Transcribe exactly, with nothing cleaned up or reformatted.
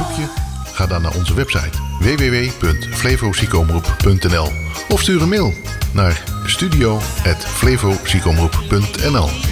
zoek je? Ga dan naar onze website w w w punt flevo ziekenomroep punt n l of stuur een mail naar studio apenstaartje flevo ziekenomroep punt n l.